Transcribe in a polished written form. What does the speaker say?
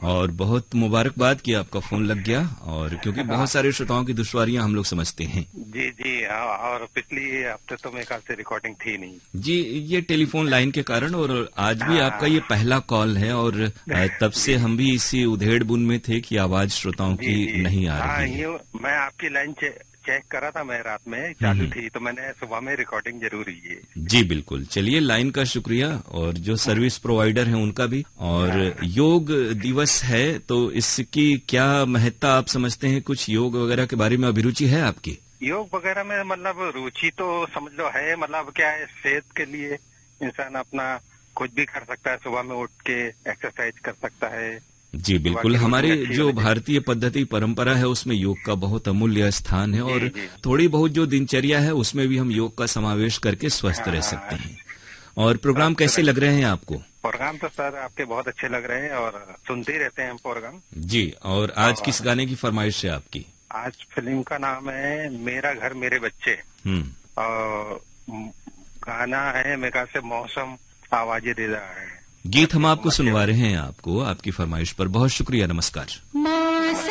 और बहुत मुबारकबाद कि आपका फोन लग गया, और क्योंकि बहुत सारे श्रोताओं की दुश्वारियां हम लोग समझते हैं। जी जी, और पिछली हफ्ते तो मेरे ख्याल से रिकॉर्डिंग थी नहीं जी, ये टेलीफोन लाइन के कारण, और आज भी आपका ये पहला कॉल है, और तब से हम भी इसी उधेड़ बुन में थे कि आवाज श्रोताओं जी की जी, नहीं आ रही है। मैं आपकी लाइन चेक करा था, मैं रात में चालू थी तो मैंने सुबह में रिकॉर्डिंग जरूर हुई है। जी बिल्कुल, चलिए लाइन का शुक्रिया, और जो सर्विस प्रोवाइडर हैं उनका भी। और योग दिवस है तो इसकी क्या महत्ता आप समझते हैं? कुछ योग वगैरह के बारे में अभिरुचि है आपकी? योग वगैरह में मतलब रुचि तो समझ लो है, मतलब क्या है, सेहत के लिए इंसान अपना कुछ भी कर सकता है, सुबह में उठ के एक्सरसाइज कर सकता है। जी बिल्कुल, हमारी जो भारतीय पद्धति परंपरा है उसमें योग का बहुत अमूल्य स्थान है, और थोड़ी बहुत जो दिनचर्या है उसमें भी हम योग का समावेश करके स्वस्थ रह सकते हैं। और प्रोग्राम कैसे लग रहे हैं आपको? प्रोग्राम तो सर आपके बहुत अच्छे लग रहे हैं और सुनते ही रहते हैं हम प्रोग्राम। जी, और आज किस गाने की फरमाइश है आपकी? आज फिल्म का नाम है मेरा घर मेरे बच्चे, और गाना है मेरे ख्याल से मौसम आवाज़े रिज़ा है। गीत हम आपको सुनवा रहे हैं, आपको आपकी फरमाइश पर बहुत शुक्रिया, नमस्कार।